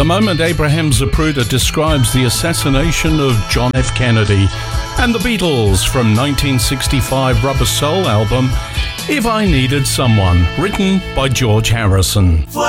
the moment Abraham Zapruder describes the assassination of John F. Kennedy, and the Beatles from 1965 Rubber Soul album, If I Needed Someone, written by George Harrison.